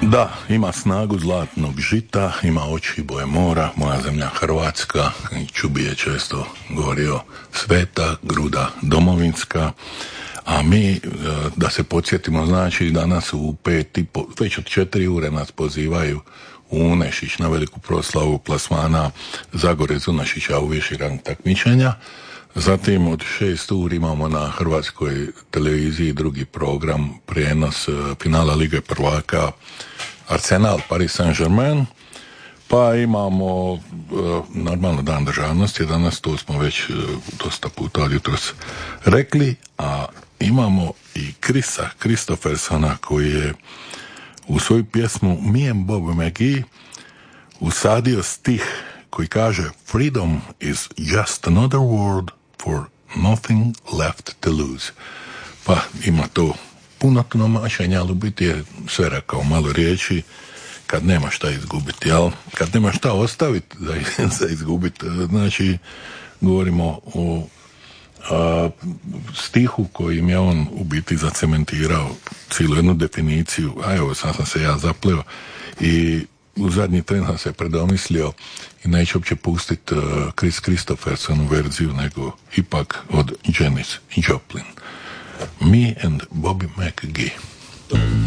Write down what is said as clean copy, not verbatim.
Da, ima snagu zlatnog žita, ima oči boje mora, moja zemlja Hrvatska, i Čubi je često govorio sveta, gruda domovinska, a mi, da se podsjetimo, znači danas u 5:30, već od 4 ure nas pozivaju u Unešić na veliku proslavu plasmana Zagore Zunašića u viši rang takmičenja. Zatim od 6 uri imamo na Hrvatskoj televiziji drugi program, prijenos finala Lige prvaka Arsenal Paris Saint-Germain, pa imamo normalno Dan državnosti, danas to smo već dosta puta od jutros rekli, a imamo i Chrisa Christophersona koji je u svoju pjesmu Me and Bobby McGee usadio stih koji kaže Freedom is just another word for nothing left to lose. Pa ima to puno tumačenja, ali u biti je sve rekao malo riječi, kad nema šta izgubiti, jel? Kad nema šta ostaviti za izgubiti, znači govorimo o stihu kojim je on u biti zacementirao cijelu jednu definiciju, a evo sam se ja zapleo i u zadnji tren sam se predomislio i neću uopće pustiti Chris Christophersonu verziju, nego ipak od Janis Joplin. Me and Bobby McGee.